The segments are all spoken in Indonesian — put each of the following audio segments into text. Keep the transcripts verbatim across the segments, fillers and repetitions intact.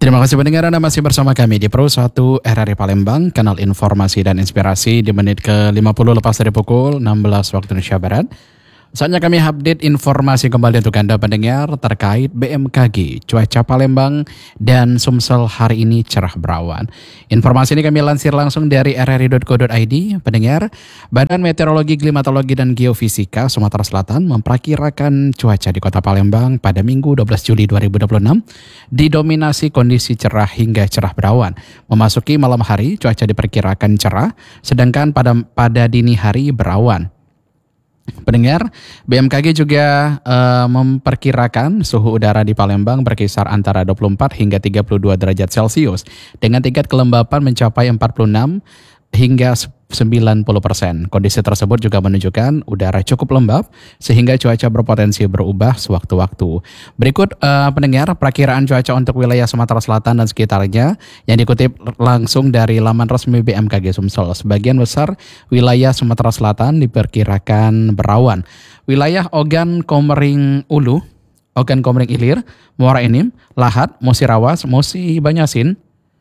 Terima kasih pendengar, Anda masih bersama kami di Pro satu R R I Palembang, kanal informasi dan inspirasi di menit ke lima puluh lepas dari pukul enam belas waktu Indonesia Barat. Saatnya kami update informasi kembali untuk Anda pendengar terkait B M K G, cuaca Palembang dan Sumsel hari ini cerah berawan. Informasi ini kami lansir langsung dari r r i dot co dot i d. Pendengar, Badan Meteorologi, Klimatologi dan Geofisika Sumatera Selatan memperkirakan cuaca di Kota Palembang pada Minggu dua belas Juli dua ribu dua puluh enam didominasi kondisi cerah hingga cerah berawan. Memasuki malam hari, cuaca diperkirakan cerah, sedangkan pada pada dini hari berawan. Pendengar, B M K G juga uh, memperkirakan suhu udara di Palembang berkisar antara dua puluh empat hingga tiga puluh dua derajat Celcius dengan tingkat kelembapan mencapai empat puluh enam hingga sembilan puluh persen. Kondisi tersebut juga menunjukkan udara cukup lembab sehingga cuaca berpotensi berubah sewaktu-waktu. Berikut uh, pendengar perakiraan cuaca untuk wilayah Sumatera Selatan dan sekitarnya yang dikutip langsung dari laman resmi B M K G Sumsel. Sebagian besar wilayah Sumatera Selatan diperkirakan berawan. Wilayah Ogan Komering Ulu, Ogan Komering Ilir, Muara Enim, Lahat, Musirawas, Musi Banyasin,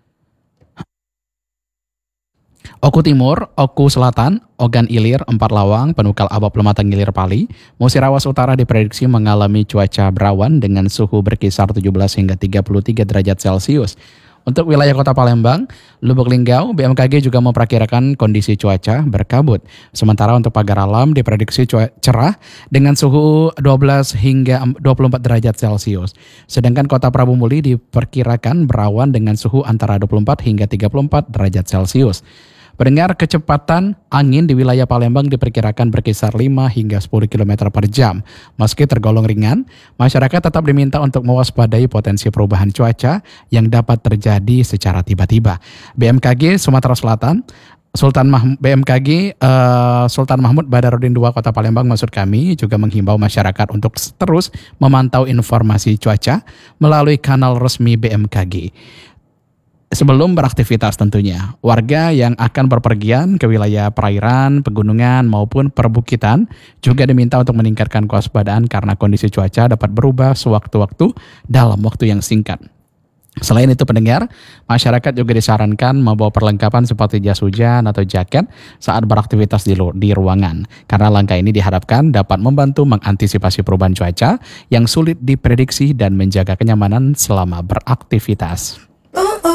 Oku Timur, Oku Selatan, Ogan Ilir, Empat Lawang, Penukal Abab Lematang Ilir Pali, Musirawas Utara diprediksi mengalami cuaca berawan dengan suhu berkisar tujuh belas hingga tiga puluh tiga derajat Celcius. Untuk wilayah Kota Palembang, Lubuk Linggau, B M K G juga memperkirakan kondisi cuaca berkabut. Sementara untuk pagar alam diprediksi cuaca cerah dengan suhu dua belas hingga dua puluh empat derajat Celcius. Sedangkan Kota Prabu Muli diperkirakan berawan dengan suhu antara dua puluh empat hingga tiga puluh empat derajat Celcius. Pendengar, kecepatan angin di wilayah Palembang diperkirakan berkisar lima hingga sepuluh kilometer per jam. Meski tergolong ringan, masyarakat tetap diminta untuk mewaspadai potensi perubahan cuaca yang dapat terjadi secara tiba-tiba. B M K G Sumatera Selatan, Sultan Mah- B M K G uh, Sultan Mahmud Badarudin kedua Kota Palembang maksud kami juga menghimbau masyarakat untuk terus memantau informasi cuaca melalui kanal resmi B M K G. Sebelum beraktivitas tentunya, warga yang akan berpergian ke wilayah perairan, pegunungan maupun perbukitan juga diminta untuk meningkatkan kewaspadaan karena kondisi cuaca dapat berubah sewaktu-waktu dalam waktu yang singkat. Selain itu pendengar, masyarakat juga disarankan membawa perlengkapan seperti jas hujan atau jaket saat beraktivitas di, lu- di ruangan. Karena langkah ini diharapkan dapat membantu mengantisipasi perubahan cuaca yang sulit diprediksi dan menjaga kenyamanan selama beraktivitas.